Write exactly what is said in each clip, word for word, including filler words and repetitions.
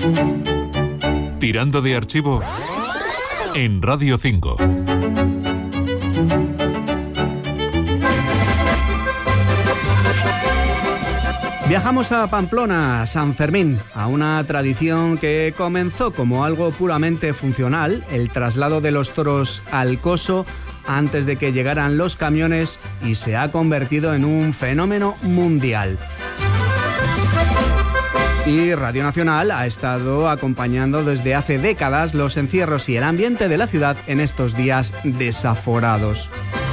Tirando de archivo en Radio cinco. Viajamos a Pamplona, San Fermín, a una tradición que comenzó como algo puramente funcional, el traslado de los toros al coso antes de que llegaran los camiones, y se ha convertido en un fenómeno mundial. Y Radio Nacional ha estado acompañando desde hace décadas los encierros y el ambiente de la ciudad en estos días desaforados.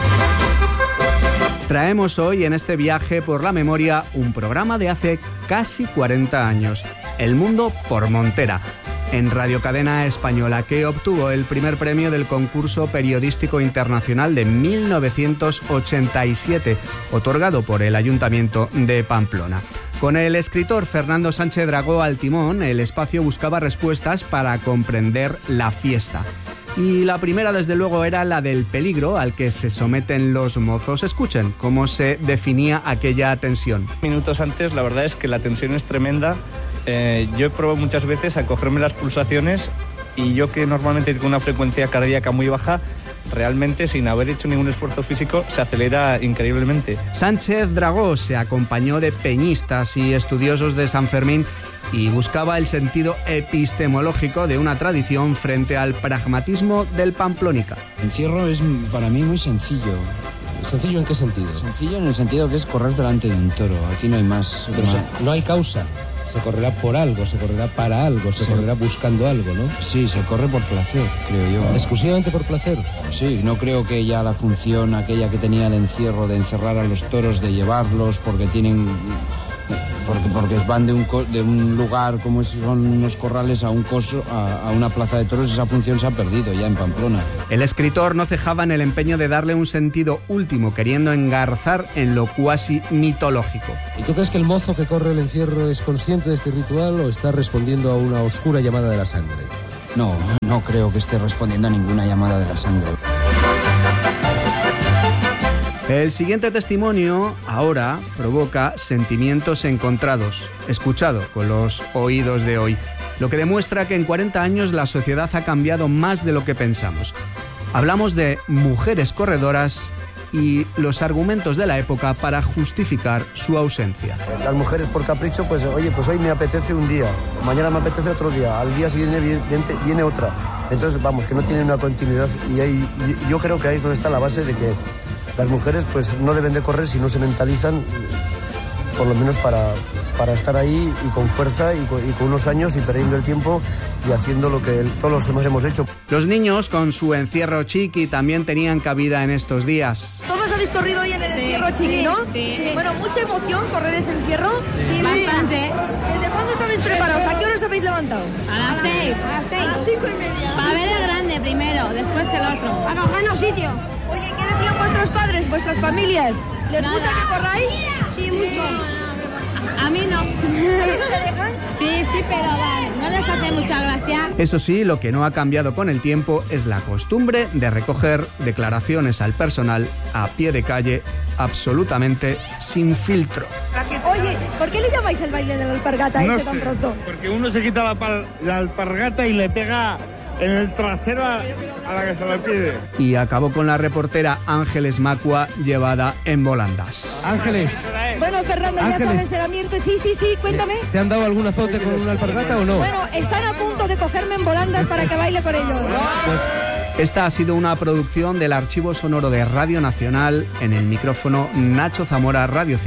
Traemos hoy en este viaje por la memoria un programa de hace casi cuarenta años, El Mundo por Montera, en Radio Cadena Española, que obtuvo el primer premio del concurso periodístico internacional de mil novecientos ochenta y siete, otorgado por el Ayuntamiento de Pamplona. Con el escritor Fernando Sánchez Dragó al timón, el espacio buscaba respuestas para comprender la fiesta. Y la primera, desde luego, era la del peligro al que se someten los mozos. Escuchen cómo se definía aquella tensión. Minutos antes, la verdad es que la tensión es tremenda. Eh, yo he probado muchas veces a cogerme las pulsaciones, y yo, que normalmente tengo una frecuencia cardíaca muy baja, realmente, sin haber hecho ningún esfuerzo físico, se acelera increíblemente. Sánchez Dragó se acompañó de peñistas y estudiosos de San Fermín y buscaba el sentido epistemológico de una tradición frente al pragmatismo del Pamplónica. El encierro es para mí muy sencillo. ¿Sencillo en qué sentido? Sencillo en el sentido que es correr delante de un toro. Aquí no hay más. Pero más. No hay causa. Se correrá por algo, se correrá para algo, se sí. correrá buscando algo, ¿no? Sí, se corre por placer, creo yo. ¿Exclusivamente por placer? Sí, no creo que ya la función aquella que tenía el encierro de encerrar a los toros, de llevarlos porque tienen... Porque, porque van de un, de un lugar como son unos corrales a un coso, a, a una plaza de toros, esa función se ha perdido ya en Pamplona. El escritor no cejaba en el empeño de darle un sentido último, queriendo engarzar en lo cuasi mitológico. ¿Y tú crees que el mozo que corre el encierro es consciente de este ritual o está respondiendo a una oscura llamada de la sangre? No, no creo que esté respondiendo a ninguna llamada de la sangre. El siguiente testimonio ahora provoca sentimientos encontrados, escuchado con los oídos de hoy, lo que demuestra que en cuarenta años la sociedad ha cambiado más de lo que pensamos. Hablamos de mujeres corredoras y los argumentos de la época para justificar su ausencia. Las mujeres por capricho, pues oye, pues hoy me apetece un día, mañana me apetece otro día, al día siguiente viene, viene otra. Entonces, vamos, que no tienen una continuidad, y ahí, yo creo que ahí es donde está la base de que las mujeres pues no deben de correr si no se mentalizan, por lo menos para, para estar ahí y con fuerza y con, y con unos años y perdiendo el tiempo y haciendo lo que todos los demás hemos hecho. Los niños, con su encierro chiqui, también tenían cabida en estos días. Todos habéis corrido hoy en el encierro sí, chiqui, ¿no? Sí, sí. Bueno, ¿mucha emoción correr ese encierro? Sí, bastante. ¿Desde cuándo estabais preparados? ¿A qué hora os habéis levantado? A las seis. A las seis. A las cinco y media. Para ver el grande primero, después el otro. A cogernos sitio. Oye, ¿qué decían vuestros padres, vuestras familias? ¿Les Nada. gusta que corráis? Sí, mucho. A mí no. Sí, sí, pero vale, no les hace mucha gracia. Eso sí, lo que no ha cambiado con el tiempo es la costumbre de recoger declaraciones al personal a pie de calle, absolutamente sin filtro. Oye, ¿por qué le llamáis el baile de la alpargata No este tan sé, pronto? porque uno se quita la, pal- la alpargata y le pega en el trasero a, a la que se la pide. Y acabó con la reportera Ángeles Macua llevada en volandas. Ángeles. Bueno, Fernando, ya Ángeles. sabes el ambiente. Sí, sí, sí, cuéntame. ¿Te han dado algún azote con una alpargata o no? Bueno, están a punto de cogerme en volandas para que baile con ellos. Pues, Esta ha sido una producción del Archivo Sonoro de Radio Nacional, en el micrófono Nacho Zamora, Radio